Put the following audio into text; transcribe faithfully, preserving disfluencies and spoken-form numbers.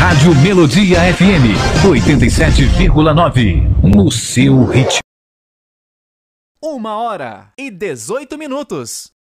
Rádio Melodia F M oitenta e sete vírgula nove. No seu ritmo. Uma hora e dezoito minutos.